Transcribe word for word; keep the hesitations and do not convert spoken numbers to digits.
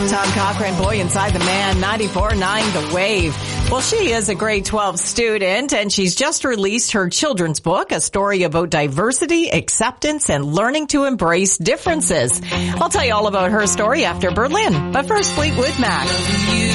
Tom Cochran, Boy Inside the Man, ninety-four point nine The Wave. Well, she is a grade twelve student, and she's just released her children's book, a story about diversity, acceptance, and learning to embrace differences. I'll tell you all about her story after Berlin. But first, Fleetwood Mac.